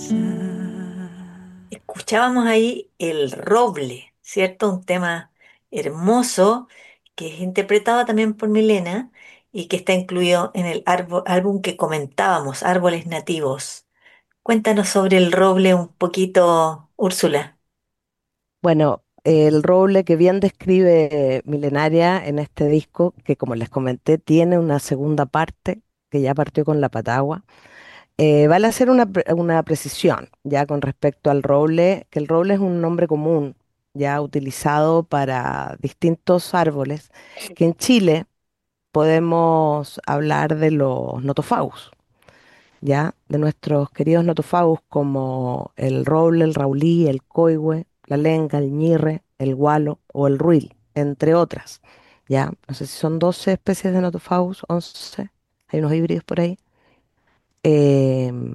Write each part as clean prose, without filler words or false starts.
Escuchábamos ahí el roble, ¿cierto? Un tema hermoso que es interpretado también por Milena y que está incluido en el álbum que comentábamos, Árboles Nativos. Cuéntanos sobre el roble un poquito, Úrsula. Bueno, el roble que bien describe Milenaria en este disco, que como les comenté, tiene una segunda parte que ya partió con la Patagua, vale hacer una precisión ya con respecto al roble, que el roble es un nombre común ya utilizado para distintos árboles, que en Chile podemos hablar de los notofagus, ya, de nuestros queridos notofagus como el roble, el raulí, el coigüe, la lenga, el ñirre, el gualo o el ruil, entre otras. Ya, no sé si son 12 especies de notofagus, 11, hay unos híbridos por ahí. Em,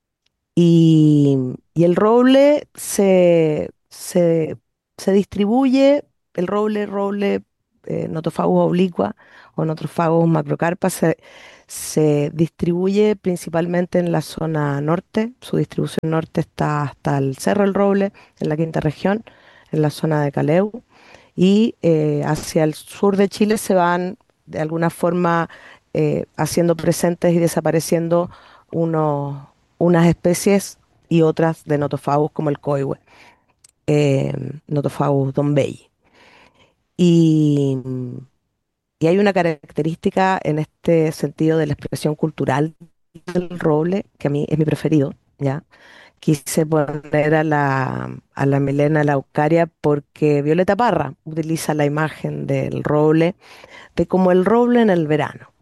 y el roble se distribuye, el roble Nothofagus obliqua o Nothofagus macrocarpa se distribuye principalmente en la zona norte. Su distribución norte está hasta el Cerro del Roble, en la quinta región, en la zona de Caleu. Y hacia el sur de Chile se van de alguna forma haciendo presentes y desapareciendo unos unas especies y otras de Nothofagus como el coihue, eh, Nothofagus dombei. Y, y hay una característica en este sentido de la expresión cultural del roble, que a mí es mi preferido, ¿ya? Quise poner a la Milena Laucaria porque Violeta Parra utiliza la imagen del roble, de como el roble en el verano.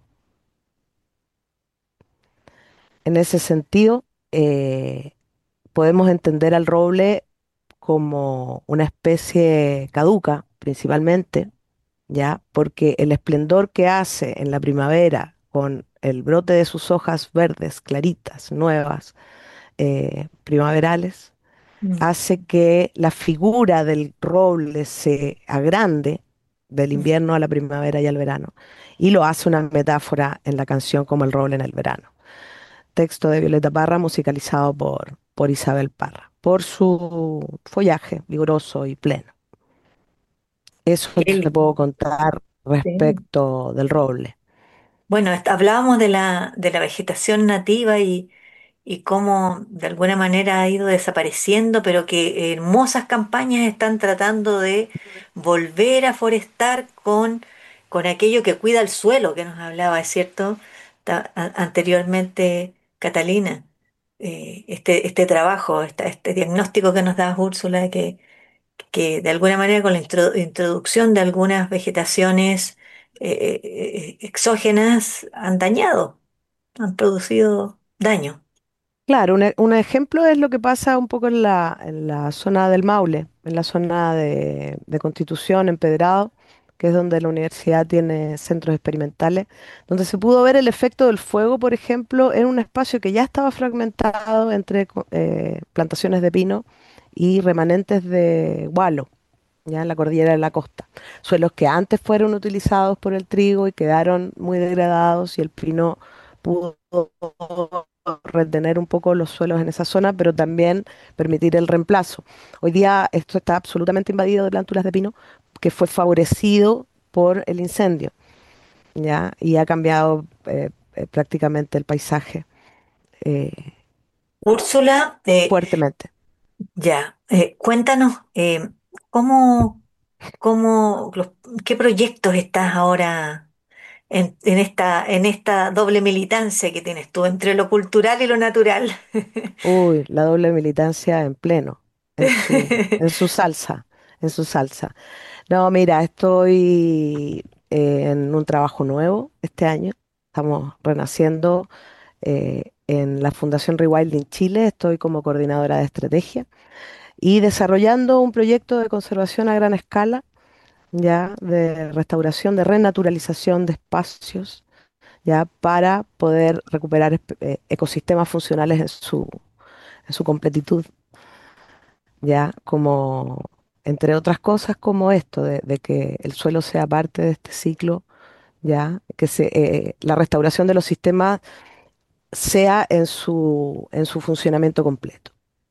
En ese sentido, podemos entender al roble como una especie caduca, principalmente, ¿ya? Porque el esplendor que hace en la primavera con el brote de sus hojas verdes, claritas, nuevas, primaverales, Mm, hace que la figura del roble se agrande del mm. invierno a la primavera y al verano, y lo hace una metáfora en la canción como el roble en el verano. Texto de Violeta Parra, musicalizado por Isabel Parra, por su follaje vigoroso y pleno. Eso te Qué puedo contar lindo. respecto del roble. Bueno, hablábamos de la vegetación nativa y cómo de alguna manera ha ido desapareciendo, pero que hermosas campañas están tratando de volver a forestar con aquello que cuida el suelo que nos hablaba, ¿es cierto? Anteriormente, Catalina. Este trabajo, este diagnóstico que nos da Úrsula, que de alguna manera con la introducción de algunas vegetaciones exógenas han dañado, han producido daño. Claro, un ejemplo es lo que pasa un poco en la zona del Maule, en la zona de Constitución, Empedrado, que es donde la universidad tiene centros experimentales, donde se pudo ver el efecto del fuego, por ejemplo, en un espacio que ya estaba fragmentado entre plantaciones de pino y remanentes de gualo, ya en la cordillera de la costa. Suelos que antes fueron utilizados por el trigo y quedaron muy degradados y el pino pudo retener un poco los suelos en esa zona, pero también permitir el reemplazo. Hoy día esto está absolutamente invadido de plántulas de pino que fue favorecido por el incendio, ¿ya? Y ha cambiado prácticamente el paisaje eh, Úrsula, fuertemente. ya, cuéntanos cómo, qué proyectos estás ahora en esta doble militancia que tienes tú entre lo cultural y lo natural. Uy, la doble militancia en pleno, en su salsa, en su salsa. No, mira, estoy en un trabajo nuevo este año. Estamos renaciendo en la Fundación Rewilding Chile. Estoy como coordinadora de estrategia y desarrollando un proyecto de conservación a gran escala, ya de restauración, de renaturalización de espacios, ya para poder recuperar ecosistemas funcionales en su completitud, ya como, entre otras cosas, como esto, de que el suelo sea parte de este ciclo, ya, la restauración de los sistemas sea en su funcionamiento completo.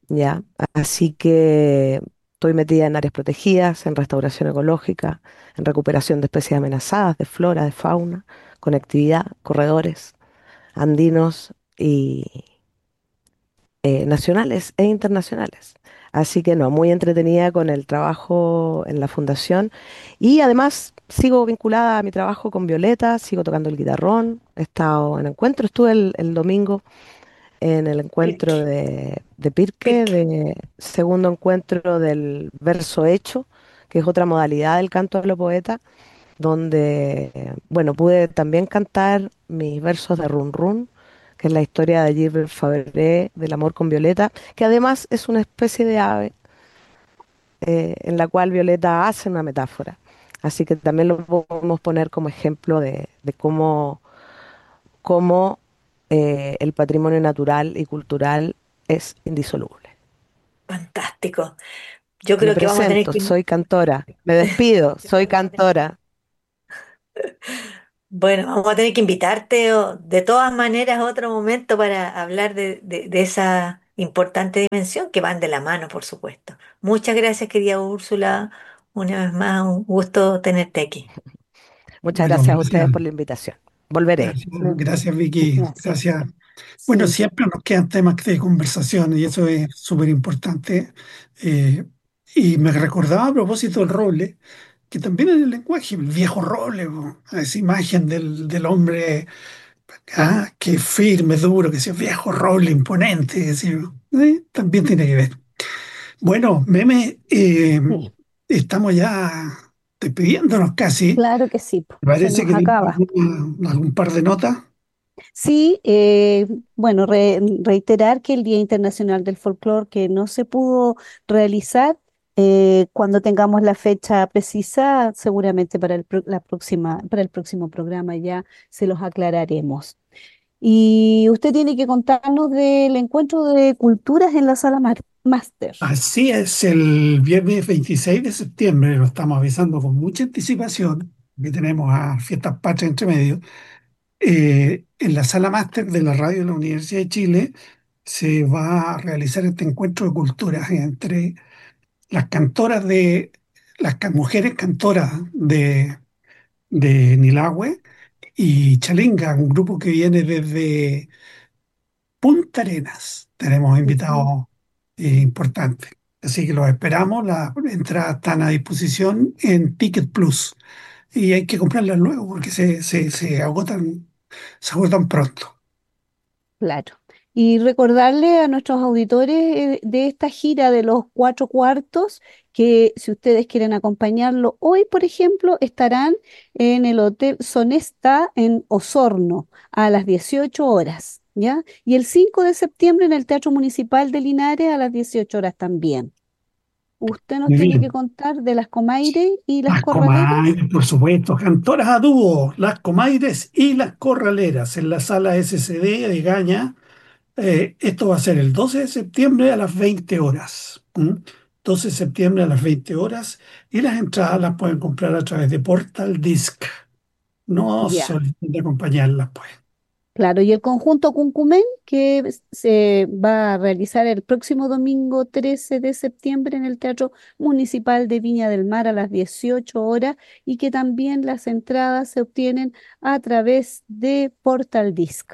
¿ya? Así que estoy metida en áreas protegidas, en restauración ecológica, en recuperación de especies amenazadas, de flora, de fauna, conectividad, corredores andinos y nacionales e internacionales. Así que no, muy entretenida con el trabajo en la fundación y además sigo vinculada a mi trabajo con Violeta, sigo tocando el guitarrón, he estado en encuentro, estuve el domingo en el encuentro Pirque, de Pirque, Pirque. de segundo encuentro del verso hecho, que es otra modalidad del canto de los poetas, donde, bueno, pude también cantar mis versos de Run Run, que es la historia de Gilbert Faberé, del amor con Violeta, que además es una especie de ave en la cual Violeta hace una metáfora. Así que también lo podemos poner como ejemplo de cómo el patrimonio natural y cultural es indisoluble. Fantástico. Yo Me creo que vamos a tener presento, que... soy cantora. Me despido, soy cantora. Bueno, vamos a tener que invitarte de todas maneras a otro momento para hablar de esa importante dimensión que van de la mano, por supuesto. Muchas gracias, querida Úrsula. Una vez más, un gusto tenerte aquí. Muchas Bueno, gracias a ustedes gracias, por la invitación. Volveré. gracias Vicky, Gracias. gracias. Bueno, Sí, siempre nos quedan temas de conversación y eso es súper importante. Eh, y me recordaba a propósito del roble, que también en el lenguaje, el viejo roble, po, esa imagen del hombre que es firme, duro, que ese viejo roble imponente, así, también tiene que ver. Bueno, Meme, Sí, estamos ya despidiéndonos casi. claro que sí, ¿Te se parece nos que tenemos acaba. algún par de notas? Sí, bueno, reiterar que el Día Internacional del Folclore que no se pudo realizar, cuando tengamos la fecha precisa, seguramente para para el próximo programa ya se los aclararemos. Y usted tiene que contarnos del encuentro de culturas en la sala Máster. Así es, el viernes 26 de septiembre, lo estamos avisando con mucha anticipación, que tenemos a Fiestas Patrias entre medio. En la sala máster de la radio de la Universidad de Chile se va a realizar este encuentro de culturas entre las cantoras mujeres cantoras de Nilahue y Chalinga, un grupo que viene desde Punta Arenas. Tenemos Ujú. invitados importantes. Así que los esperamos. Las entradas están a disposición en Ticket Plus. Y hay que comprarlas luego porque se agotan pronto. Claro. Y recordarle a nuestros auditores de esta gira de los cuatro cuartos que si ustedes quieren acompañarlo hoy, por ejemplo, estarán en el Hotel Sonesta en Osorno a las 18 horas, ¿ya? Y el 5 de septiembre en el Teatro Municipal de Linares a las 18 horas también. Usted nos Muy tiene que bien. contar de las Comaire y las Las Corraleras. Comaires, por supuesto, cantoras a dúo, las Comaires y las Corraleras en la sala SCD de Gaña. Esto va a ser el 12 de septiembre a las 20 horas. 12 de septiembre a las 20 horas. Y las entradas las pueden comprar a través de Portal Disc. No Ya. soliciten de acompañarlas, pues. Claro, y el conjunto Cuncumen que se va a realizar el próximo domingo 13 de septiembre en el Teatro Municipal de Viña del Mar a las 18 horas y que también las entradas se obtienen a través de Portal Disc.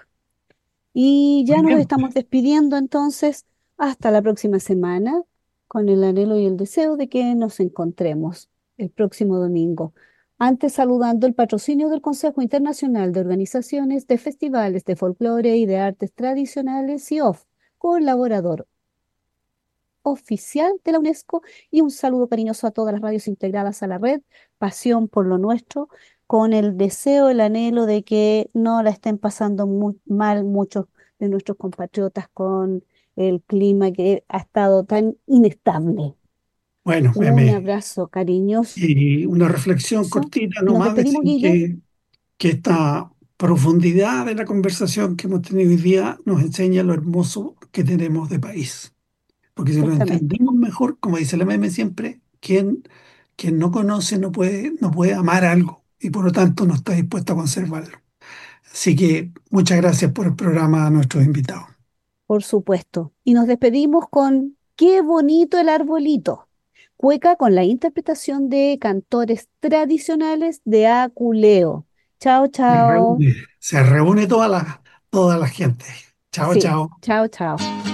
Y Muy ya nos bien. estamos despidiendo entonces hasta la próxima semana con el anhelo y el deseo de que nos encontremos el próximo domingo. Antes saludando el patrocinio del Consejo Internacional de Organizaciones de Festivales de Folclore y de Artes Tradicionales CIOF, colaborador oficial de la UNESCO, y un saludo cariñoso a todas las radios integradas a la red, Pasión por lo Nuestro, con el deseo, el anhelo de que no la estén pasando mal muchos de nuestros compatriotas con el clima que ha estado tan inestable. Bueno, Un abrazo cariñoso. y una reflexión cortita Y nos nomás, despedimos, decir Guille. que esta profundidad de la conversación que hemos tenido hoy día nos enseña lo hermoso que tenemos de país. Porque si lo Exactamente. entendemos mejor, como dice la meme siempre, quien no conoce no puede amar algo y por lo tanto no está dispuesto a conservarlo. Así que muchas gracias por el programa a nuestros invitados. Por supuesto. Y nos despedimos con Qué bonito el arbolito. Cueca con la interpretación de cantores tradicionales de Aculeo. Chao, chao. Se reúne toda la gente. Chao, Sí, chao. chao, chao.